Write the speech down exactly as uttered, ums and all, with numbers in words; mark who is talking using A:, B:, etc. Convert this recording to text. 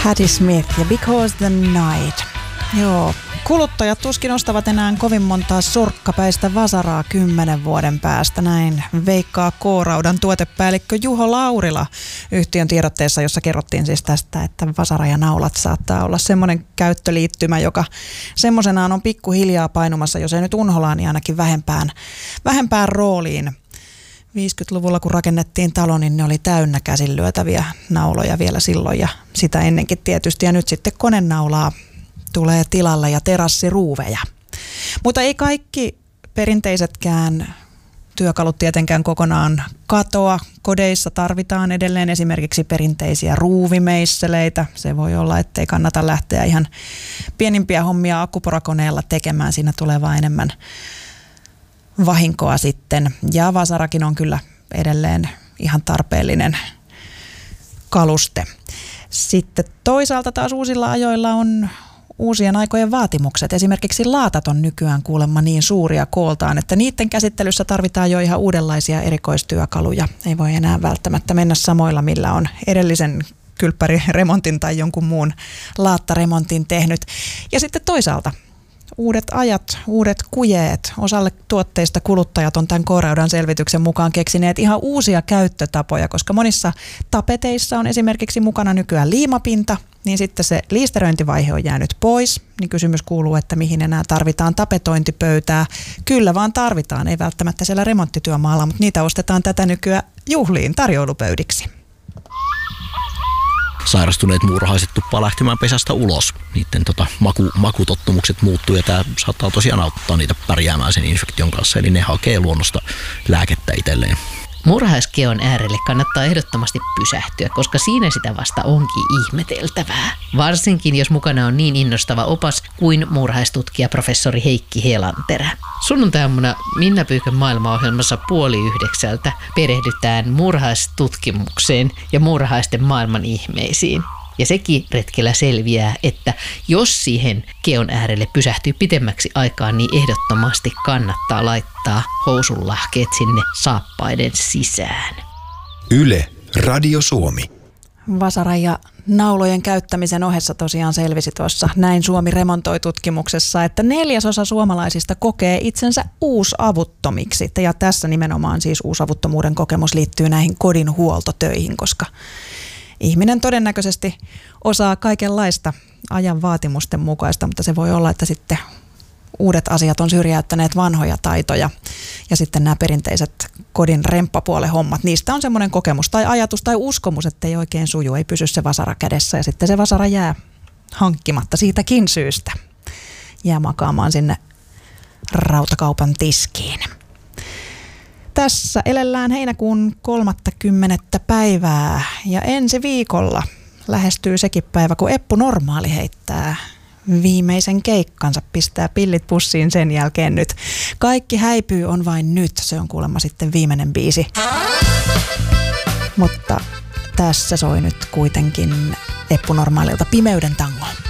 A: Patti Smith ja Because the Night. Joo, kuluttajat tuskin ostavat enää kovin montaa sorkkapäistä vasaraa kymmenen vuoden päästä. Näin veikkaa K-Raudan tuotepäällikkö Juho Laurila yhtiön tiedotteessa, jossa kerrottiin siis tästä, että vasara ja naulat saattaa olla semmoinen käyttöliittymä, joka semmoisenaan on pikkuhiljaa painumassa, jos ei nyt unholaan, niin ainakin vähempään, vähempään rooliin. viisikymmentäluvulla kun rakennettiin talo, niin ne oli täynnä käsin lyötäviä nauloja vielä silloin ja sitä ennenkin tietysti. Ja nyt sitten konenaulaa tulee tilalle ja terassiruuveja. Mutta ei kaikki perinteisetkään työkalut tietenkään kokonaan katoa. Kodeissa tarvitaan edelleen esimerkiksi perinteisiä ruuvimeisseleitä. Se voi olla, ettei kannata lähteä ihan pienimpiä hommia akkuporakoneella tekemään. Siinä tulee vaan enemmän vahinkoa sitten. Ja vasarakin on kyllä edelleen ihan tarpeellinen kaluste. Sitten toisaalta taas uusilla ajoilla on uusien aikojen vaatimukset. Esimerkiksi laatat on nykyään kuulemma niin suuria kooltaan, että niiden käsittelyssä tarvitaan jo ihan uudenlaisia erikoistyökaluja. Ei voi enää välttämättä mennä samoilla, millä on edellisen kylppäriremontin tai jonkun muun laattaremontin tehnyt. Ja sitten toisaalta uudet ajat, uudet kujeet. Osalle tuotteista kuluttajat on tämän K-Raudan selvityksen mukaan keksineet ihan uusia käyttötapoja, koska monissa tapeteissa on esimerkiksi mukana nykyään liimapinta, niin sitten se liisteröintivaihe on jäänyt pois. Niin kysymys kuuluu, että mihin enää tarvitaan tapetointipöytää. Kyllä vaan tarvitaan, ei välttämättä siellä remonttityömaalla, mutta niitä ostetaan tätä nykyään juhliin tarjoilupöydiksi.
B: Sairastuneet muurahaiset tuppaa lähtemään pesästä ulos. Niiden tota, maku, makutottumukset muuttuu ja tämä saattaa tosiaan auttaa niitä pärjäämään sen infektion kanssa. Eli ne hakee luonnosta lääkettä itselleen.
C: Muurahaiskeon äärelle kannattaa ehdottomasti pysähtyä, koska siinä sitä vasta onkin ihmeteltävää. Varsinkin jos mukana on niin innostava opas kuin muurahaistutkija professori Heikki Helanterä. Sunnuntaina Minna Pyykön maailmaohjelmassa puoli yhdeksältä perehdytään muurahaistutkimukseen ja muurahaisten maailman ihmeisiin. Ja sekin retkellä selviää, että jos siihen keon äärelle pysähtyy pitemmäksi aikaa, niin ehdottomasti kannattaa laittaa housunlahkeet sinne saappaiden sisään.
D: Yle, Radio Suomi.
A: Vasara ja naulojen käyttämisen ohessa tosiaan selvisi tuossa Näin Suomi remontoi -tutkimuksessa, että neljäsosa suomalaisista kokee itsensä uusavuttomiksi. Ja tässä nimenomaan siis uusavuttomuuden kokemus liittyy näihin kodin huoltotöihin, koska ihminen todennäköisesti osaa kaikenlaista ajan vaatimusten mukaista, mutta se voi olla, että sitten uudet asiat on syrjäyttäneet vanhoja taitoja. Ja sitten nämä perinteiset kodin remppapuolen hommat, niistä on semmoinen kokemus tai ajatus tai uskomus, että ei oikein suju, ei pysy se vasara kädessä. Ja sitten se vasara jää hankkimatta siitäkin syystä. Jää makaamaan sinne rautakaupan tiskiin. Tässä elellään heinäkuun kolmaskymmenes päivää ja ensi viikolla lähestyy sekin päivä, kun Eppu Normaali heittää viimeisen keikkansa, pistää pillit pussiin sen jälkeen nyt. Kaikki häipyy on vain nyt, se on kuulemma sitten viimeinen biisi. Mutta tässä soi nyt kuitenkin Eppu Normaalilta Pimeyden tango.